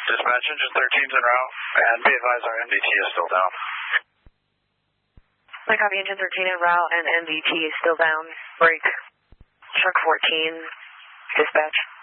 Dispatch, engine 13's en route, and be advised our MDT is still down. I copy, engine 13 en route, and MDT is still down. Break. Truck 14, dispatch.